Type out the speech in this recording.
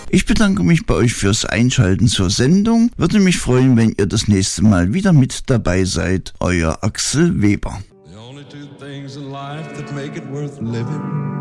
Ich bedanke mich bei euch fürs Einschalten zur Sendung. Würde mich freuen, wenn ihr das nächste Mal wieder mit dabei seid. Euer Axel Weber. The only two things in life that make it worth living